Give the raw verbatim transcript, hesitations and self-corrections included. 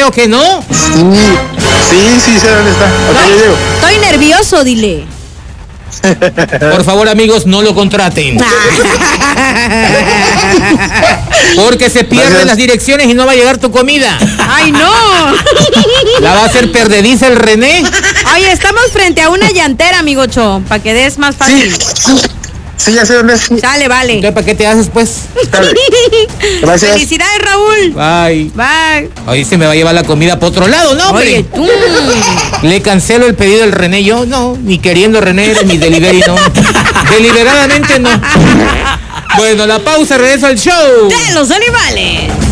creo que no. Sí, sí, sí, sé dónde está. Ok, No, yo llego. estoy nervioso, dile. Por favor, amigos, no lo contraten. Porque se pierden Gracias. las direcciones y no va a llegar tu comida. ¡Ay, no! La va a hacer perdediza el René. Oye, estamos frente a una llantera, amigo Cho, para que des más Sí, fácil. sí, ya sé dónde es. Sale, vale. ¿Qué, ¿Para qué te haces, pues? Dale. Gracias. Felicidades, Raúl. Bye. Bye. Hoy se me va a llevar la comida para otro lado, ¿no, hombre? Oye, tú. Le cancelo el pedido del René, yo no, ni queriendo René, ni delivery, no. Deliberadamente no. Bueno, la pausa, regreso al show. De los animales.